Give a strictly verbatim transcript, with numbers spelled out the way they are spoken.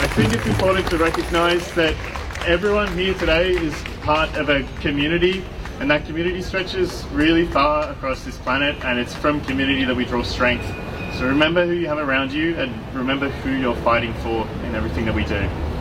I think it's important to recognize that everyone here today is part of a community, and that community stretches really far across this planet, and it's from community that we draw strength. So remember who you have around you, and remember who you're fighting for in everything that we do.